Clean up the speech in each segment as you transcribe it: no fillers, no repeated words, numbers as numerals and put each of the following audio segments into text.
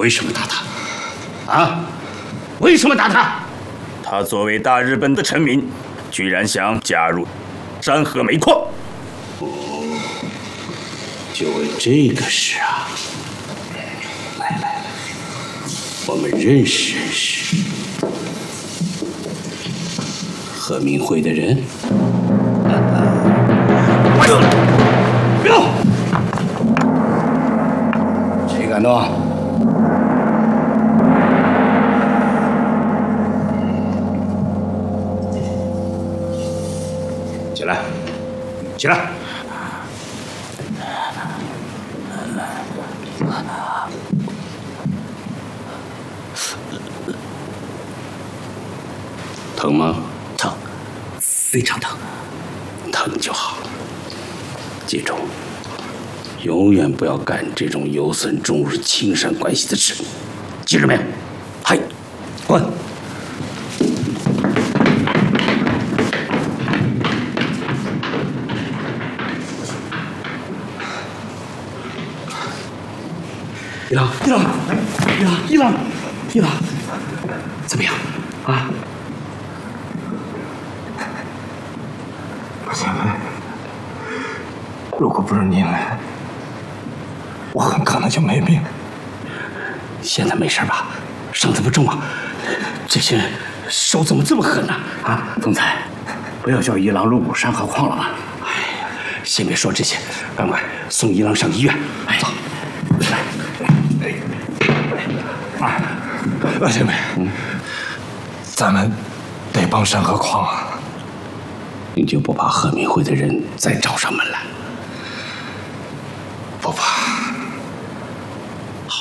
为什么打他？啊？为什么打他？ 他作为大日本的臣民，居然想加入山河煤矿。 就为这个事啊！来，我们认识认识。和明会的人。不要！谁敢动？起来，起来！疼吗？ 疼，非常疼。 疼就好。记住，永远不要干这种有损中日亲善关系的事，记住没有？ 嗨，滚！一郎，怎么样？啊？ 我现在，如果不是您来，我很可能就没命。 现在没事吧？伤这么重啊？这些人手怎么这么狠呢？啊， 总裁，不要叫一郎入股山河矿了吧？ 哎呀，先别说这些，赶快送一郎上医院。哎，走，来。 老前辈，咱们得帮山河矿啊！ 你就不怕和民会的人再找上门来？ 不怕。 好，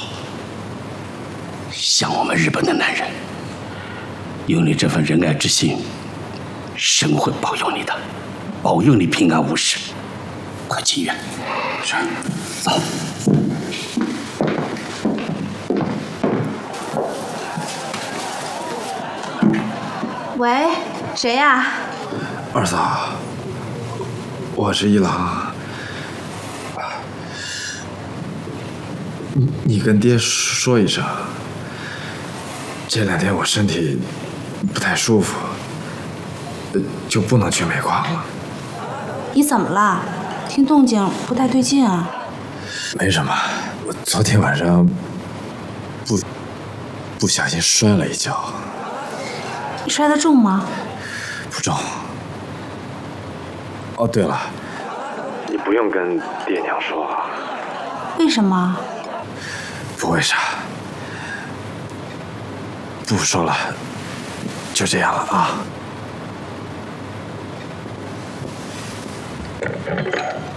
像我们日本的男人，有你这份仁爱之心，神会保佑你的，保佑你平安无事。快进医院。是，走。 喂，谁呀？ 二嫂，我是一郎。你跟爹说一声，这2天我身体不太舒服，就不能去煤矿了。 你怎么了？听动静不太对劲啊。 没什么，我昨天晚上不小心摔了一跤。 你摔得重吗？ 不重。哦，对了，你不用跟爹娘说。 为什么？ 不为啥，不说了，就这样了啊。